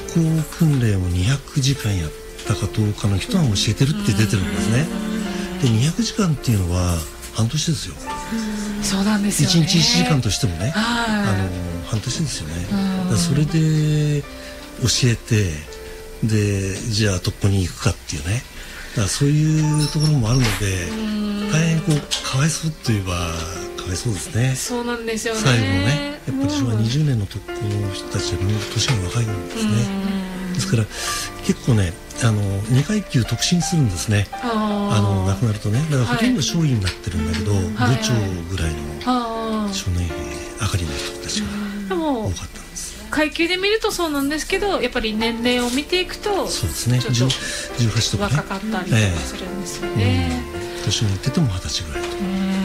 行訓練を200時間やったかどうかの人は教えてるって出てるんですね。で200時間っていうのは半年ですよ。 そうなんですよね。 1日1時間としてもね、半年ですよね。だからそれで教えて、でじゃあどこに行くかっていうね、だからそういうところもあるので、大変かわいそうといえばかわいそうですね。 そうなんですよね。 最後のね、やっぱり昭和20年の特攻の人たちはみんな年が若いんですね。ですから結構ね、2階級特進するんですね。亡くなるとね、だからほとんど少尉になってるんだけど、部長ぐらいの少年兵上がりの人たちが多かったんです。 階級で見るとそうなんですけど、やっぱり年齢を見ていくとそうですね、18とかね、 若かったりとかするんですよね。 年もいってても20歳ぐらいと。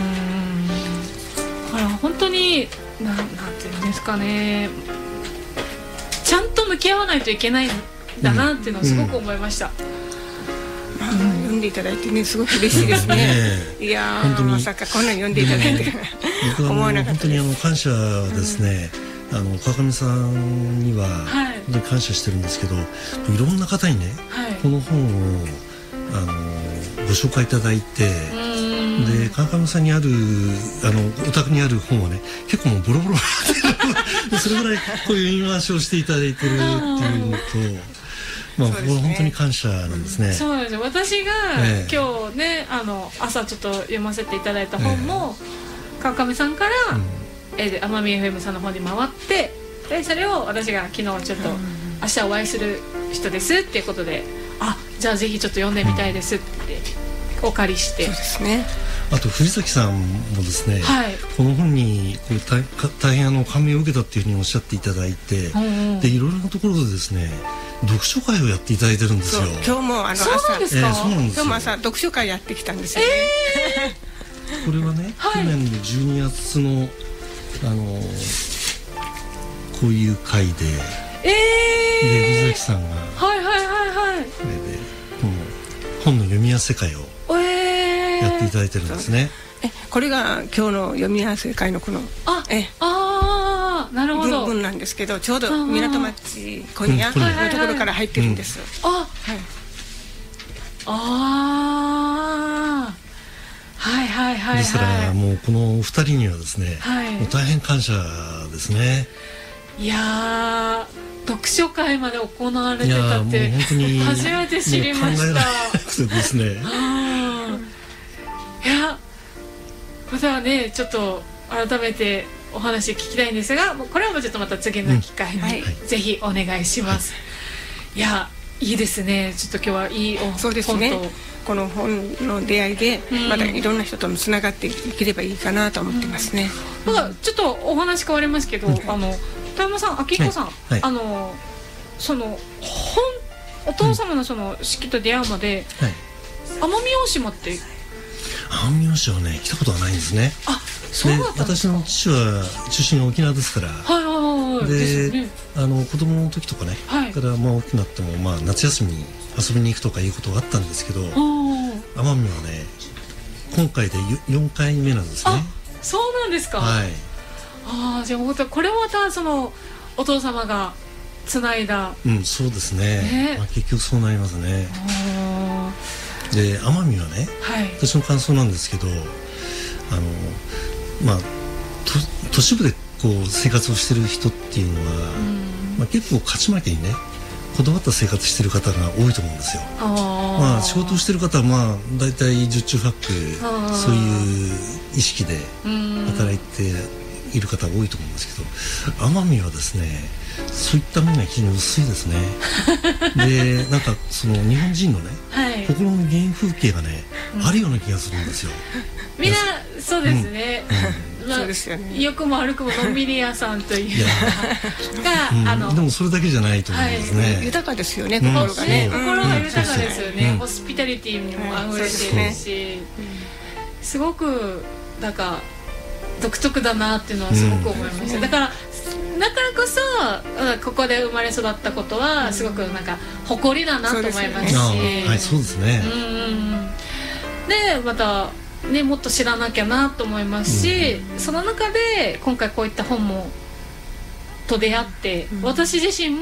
だから本当になんていうんですかね、ちゃんと向き合わないといけないんだなっていうのをすごく思いました。 読んでいただいてね、すごく嬉しいですね。いやー、まさかこんなに読んでいただいて僕は本当に感謝ですね。川上さんには本当に感謝してるんですけど、いろんな方にね、この本をご紹介いただいて、で川上さんにあるお宅にある本はね、結構もうボロボロでそれぐらいこういう言い回しをしていただいてるっていうのと、これは本当に感謝なんですね。 そうなんですよ。私が今日ね、朝ちょっと読ませていただいた本も、川上さんから奄美 FM さんの方に回って、でそれを私が昨日ちょっと明日お会いする人ですっていうことで、じゃあぜひちょっと読んでみたいですってお借りして。 そうですね。 あと藤崎さんもですね、この本に大変感銘を受けたっていうふうにおっしゃっていただいて、でいろいろなところでですね、読書会をやっていただいてるんですよ。 今日も朝、 そうなんですよ。 今日も朝読書会やってきたんですよね。 これはね、去年の12月のこういう会で、藤崎さんが本の読み合わせ会をやっていただいてるんですね。 これが今日の読み合わせ会のこのなるほど文なんですけど、ちょうど港町今夜のところから入ってるんです。 ですからもうこのお二人にはですね、もう大変感謝ですね。 いやー、読書会まで行われてたって初めて知りました。考えられなくてですね。いや、またね、ちょっと改めてお話聞きたいんですが、これはもうちょっとまた次の機会にぜひお願いします。いや、いいですね。ちょっと今日はいいそうですね。この本の出会いでまたいろんな人ともつながっていければいいかなと思ってますね。 ちょっとお話変わりますけど、田山さん、明彦さん、そのお父様のその式と出会うまで、奄美大島って奄美大島はね、来たことはないんですね。 そうだったんですか。 私の父は出身が沖縄ですから、で子供の時とかね、から大きくなっても夏休みに遊びに行くとかいうことがあったんですけど、奄美はね、今回で4回目なんですね。 そうなんですか。じゃあこれはまたそのお父様がつないだ。 そうですね。結局そうなりますね。で奄美はね、私の感想なんですけど、都市部でこう生活をしてる人っていうのは、結構勝ち負けにねこだわった生活してる方が多いと思うんですよ。仕事をしてる方はだいたい十中八九そういう意識で働いている方が多いと思うんですけど、奄美はですね、そういった面が非常に薄いですね。でなんかその日本人のね、心の原風景がね、あるような気がするんですよ。 みんなそうですね。良くも悪くものんびり屋さんというでもそれだけじゃないと思うんですね。 豊かですよね、心がね。 心が豊かですよね。ホスピタリティにもあふれているし、すごくなんか独特だなっていうのはすごく思いました。だからこそここで生まれ育ったことはすごくなんか誇りだなと思いますし、 そうですね。 でまたね、もっと知らなきゃなと思いますし、その中で今回こういった本もと出会って、私自身も